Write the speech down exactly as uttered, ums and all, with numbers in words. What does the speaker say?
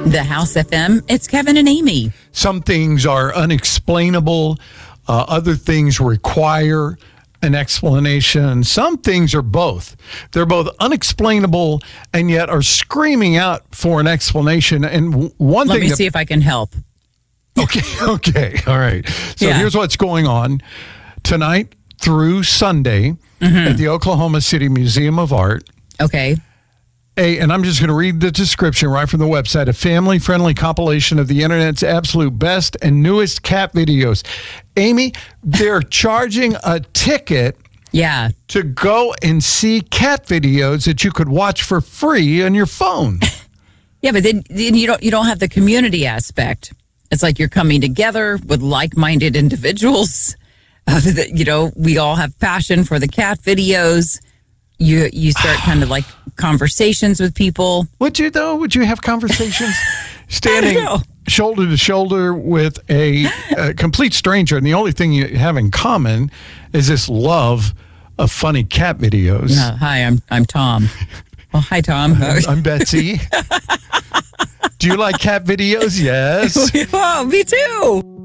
The House F M. It's Kevin and Amy. Some things are unexplainable. Uh, other things require an explanation. Some things are both. They're both unexplainable and yet are screaming out for an explanation. And w- one Let thing... me that, see if I can help. Okay, okay, all right. So Yeah. here's what's going on. Tonight through Sunday Mm-hmm. at the Oklahoma City Museum of Art, Okay. A, and I'm just going to read the description right from the website, a family-friendly compilation of the internet's absolute best and newest cat videos. Amy, they're charging a ticket Yeah. to go and see cat videos that you could watch for free on your phone. Yeah, but then, then you don't you don't have the community aspect. It's like you're coming together with like-minded individuals. Uh, that, you know, we all have passion for the cat videos. You you start kind of like conversations with people. Would you, though? Would you have conversations? Standing I don't know. shoulder to shoulder with a, a complete stranger, and the only thing you have in common is this love of funny cat videos. Uh, hi, I'm I'm Tom. Well, hi, Tom. I'm Betsy. Do you like cat videos? Yes. Oh, me too.